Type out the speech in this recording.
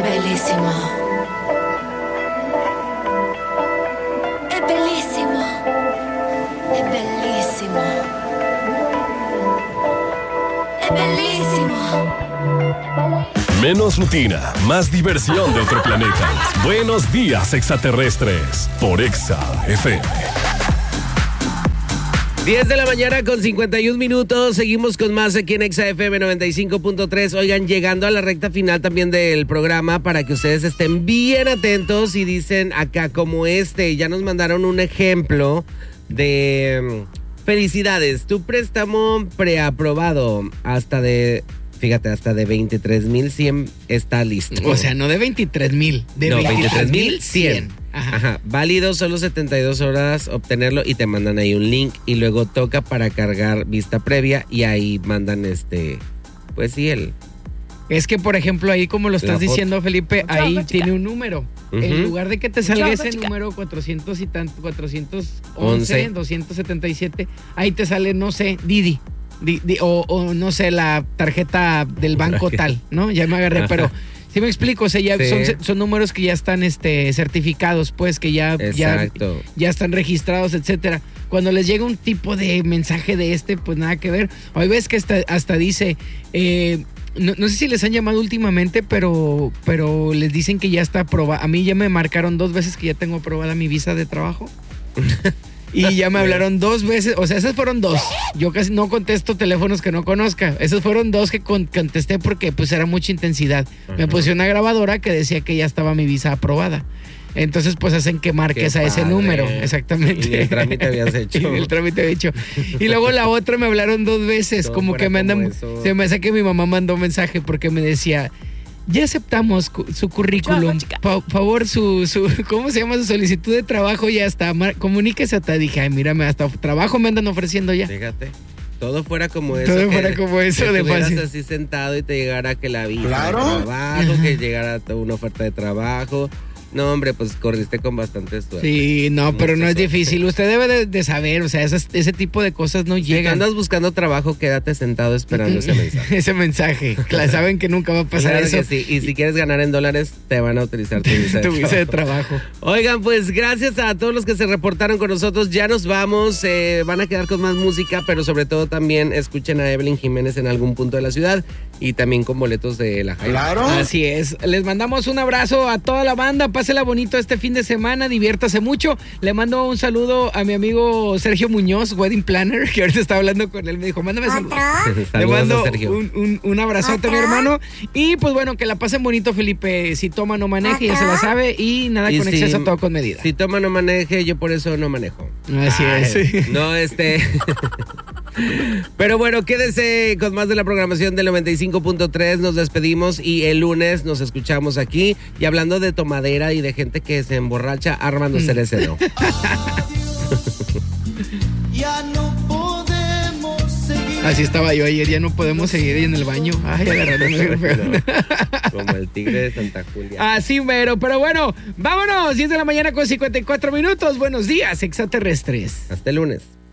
bellissimo. È bellissimo. È bellissimo. È bellissimo. Menos rutina, más diversión de otro planeta. Buenos días, extraterrestres, por Exa FM. 10 de la mañana con 51 minutos. Seguimos con más aquí en Exa FM 95.3. Oigan, llegando a la recta final también del programa para que ustedes estén bien atentos y dicen acá como ya nos mandaron un ejemplo de felicidades. Tu préstamo preaprobado hasta de 23,100 está listo. O sea, no de 23,000, de 23,100. Ajá. Válido solo 72 horas obtenerlo y te mandan ahí un link y luego toca para cargar vista previa y ahí mandan pues sí, Es que, por ejemplo, ahí como lo estás diciendo, Felipe, ahí tiene un número. En lugar de que te salga ese número 400 y tanto, 411, 277, ahí te sale, no sé, Didi. O no sé, la tarjeta del banco tal, ¿no? Ya me agarré, pero sí me explico, o sea, ya son números que ya están certificados, pues, que ya están registrados, etcétera. Cuando les llega un tipo de mensaje de pues nada que ver. Hoy ves que hasta dice, no sé si les han llamado últimamente, pero les dicen que ya está aprobada. A mí ya me marcaron 2 veces que ya tengo aprobada mi visa de trabajo. Y ya me hablaron 2 veces, o sea, esas fueron 2. Yo casi no contesto teléfonos que no conozca. Esos fueron 2 que contesté porque pues era mucha intensidad. Me puse una grabadora que decía que ya estaba mi visa aprobada. Entonces pues hacen que marques a ese número, exactamente. Y el trámite habías hecho. Y luego la otra me hablaron 2 veces, como que me andan... Se me hace que mi mamá mandó un mensaje porque me decía... Ya aceptamos su currículum. Favor, su ¿cómo se llama? Su solicitud de trabajo ya está. Comuníquese hasta. Dije, ay, mírame, hasta trabajo me andan ofreciendo ya. Fíjate. Todo fuera como eso. Todo fuera como eso de fácil. Así sentado y te llegara que la visa de trabajo, que llegara una oferta de trabajo. No, hombre, pues corriste con bastante suerte. Sí, no, pero no es difícil. Usted debe de saber, o sea, ese tipo de cosas no llegan. Si andas buscando trabajo, quédate sentado esperando ese mensaje. Ese mensaje. Claro, saben que nunca va a pasar claro eso. Que sí. Y si quieres ganar en dólares, te van a utilizar tu visa de trabajo. Oigan, pues gracias a todos los que se reportaron con nosotros. Ya nos vamos. Van a quedar con más música, pero sobre todo también escuchen a Evelyn Jiménez en algún punto de la ciudad y también con boletos de la Jaime. Claro. Así es. Les mandamos un abrazo a toda la banda. Pásela bonito este fin de semana, diviértase mucho. Le mando un saludo a mi amigo Sergio Muñoz, Wedding Planner, que ahorita estaba hablando con él. Me dijo, mándame saludos. Le mando un abrazote a mi hermano. Y pues bueno, que la pasen bonito, Felipe. Si toma, no maneje, ya se la sabe. Y nada con exceso, todo con medida. Si toma, no maneje, yo por eso no manejo. Así es. No, Pero bueno, quédese con más de la programación del 95.3. Nos despedimos y el lunes nos escuchamos aquí. Y hablando de tomadera y de gente que se emborracha, Armando Cerecero. Ya no podemos seguir. Así estaba yo ayer, ya no podemos seguir ahí en el baño. Ay, agarrándome. Como el tigre de Santa Julia. Así mero, pero bueno, vámonos. 10 de la mañana con 54 minutos. Buenos días, extraterrestres. Hasta el lunes.